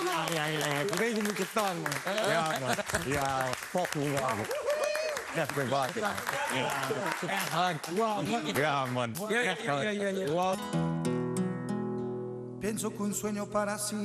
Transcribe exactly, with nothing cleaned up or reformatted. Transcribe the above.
ja, ja, ja. Ik weet niet hoe ik het kan, man. Ja, man. Ja, fucking ja. Dat ben waar. Ja, echt hard. Ja, man. Echt hard. Pienso que un sueño para sí